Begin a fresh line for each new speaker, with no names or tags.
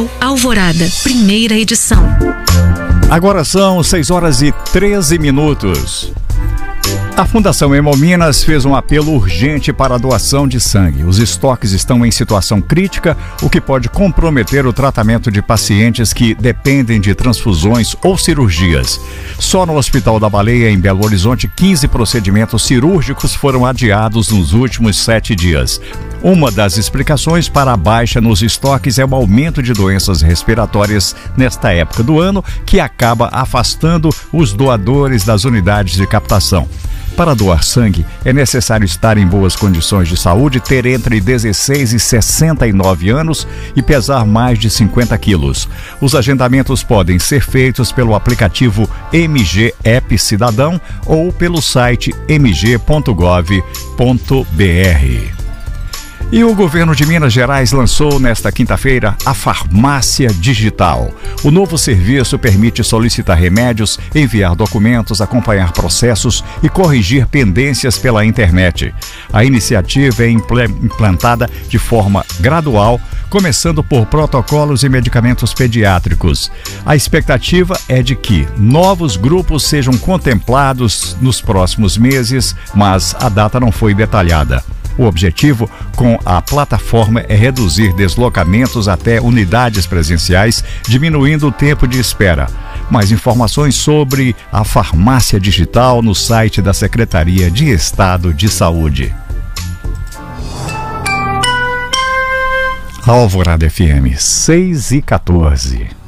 Jornal Alvorada, primeira edição.
Agora são 6h13. A Fundação Hemominas fez um apelo urgente para a doação de sangue. Os estoques estão em situação crítica, o que pode comprometer o tratamento de pacientes que dependem de transfusões ou cirurgias. Só no Hospital da Baleia, em Belo Horizonte, 15 procedimentos cirúrgicos foram adiados nos últimos 7 dias. Uma das explicações para a baixa nos estoques é o aumento de doenças respiratórias nesta época do ano, que acaba afastando os doadores das unidades de captação. Para doar sangue, é necessário estar em boas condições de saúde, ter entre 16 e 69 anos e pesar mais de 50 quilos. Os agendamentos podem ser feitos pelo aplicativo MG App Cidadão ou pelo site mg.gov.br. E o governo de Minas Gerais lançou nesta quinta-feira a Farmácia Digital. O novo serviço permite solicitar remédios, enviar documentos, acompanhar processos e corrigir pendências pela internet. A iniciativa é implantada de forma gradual, começando por protocolos e medicamentos pediátricos. A expectativa é de que novos grupos sejam contemplados nos próximos meses, mas a data não foi detalhada. O objetivo com a plataforma é reduzir deslocamentos até unidades presenciais, diminuindo o tempo de espera. Mais informações sobre a Farmácia Digital no site da Secretaria de Estado de Saúde. Alvorada FM 6h14.